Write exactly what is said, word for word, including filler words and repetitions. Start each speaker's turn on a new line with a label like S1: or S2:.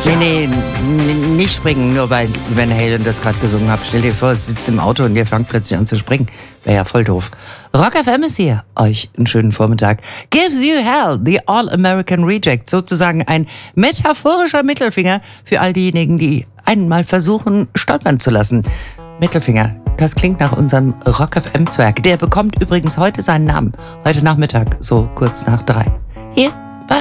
S1: Nee, nee, n- nicht springen, nur weil Van Halen das gerade gesungen hat. Stell dir vor, sitzt im Auto und ihr fangt plötzlich an zu springen. Wäre ja voll doof. Rock F M ist hier. Euch einen schönen Vormittag. Gives you hell, the All-American Reject. Sozusagen ein metaphorischer Mittelfinger für all diejenigen, die einen mal versuchen, stolpern zu lassen. Mittelfinger, das klingt nach unserem Rock F M-Zwerg. Der bekommt übrigens heute seinen Namen. Heute Nachmittag, so kurz nach drei. Hier